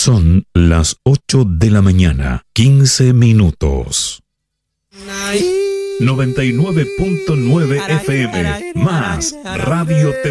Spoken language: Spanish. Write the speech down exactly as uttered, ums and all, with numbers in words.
Son las ocho de la mañana, quince minutos. noventa y nueve punto nueve F M, más Radio